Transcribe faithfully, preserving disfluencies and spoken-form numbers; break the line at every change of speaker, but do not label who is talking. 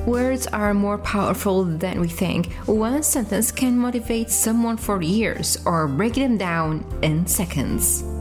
Words are more powerful than we think. One sentence can motivate someone for years or break them down in seconds.